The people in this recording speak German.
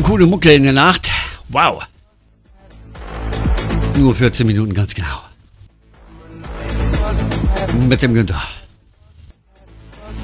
coole Mucke in der Nacht. Wow. Nur 14 Minuten ganz genau. Mit dem Günther.